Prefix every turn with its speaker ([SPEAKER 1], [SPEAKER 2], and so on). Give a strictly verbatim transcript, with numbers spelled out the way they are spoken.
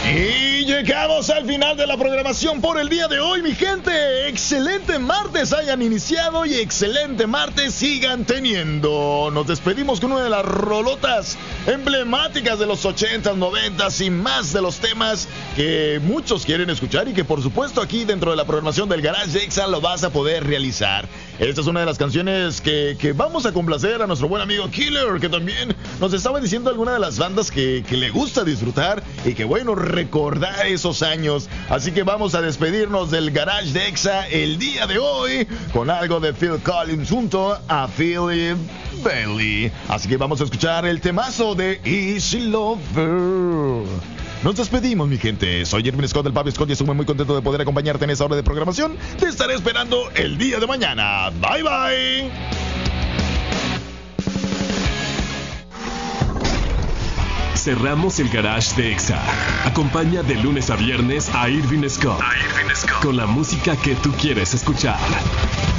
[SPEAKER 1] Y llegamos al final de la programación por el día de hoy, mi gente. Excelente martes hayan iniciado y excelente martes sigan teniendo. Nos despedimos con una de las rolotas emblemáticas de los ochentas, noventas y más de los temas que muchos quieren escuchar y que por supuesto aquí dentro de la programación del Garage de Exa lo vas a poder realizar. Esta es una de las canciones que, que vamos a complacer a nuestro buen amigo Killer, que también nos estaba diciendo alguna de las bandas que, que le gusta disfrutar y que bueno, recordar esos años. Así que vamos a despedirnos del Garage de Exa el día de hoy con algo de Phil Collins junto a Philip Bailey. Así que vamos a escuchar el temazo de Easy Lover. Nos despedimos, mi gente. Soy Irvin Scott del Papi Scott y estoy muy contento de poder acompañarte en esta hora de programación. Te estaré esperando el día de mañana. Bye, bye.
[SPEAKER 2] Cerramos el Garage de Exa. Acompaña de lunes a viernes a Irvin Scott, a Irvin Scott con la música que tú quieres escuchar.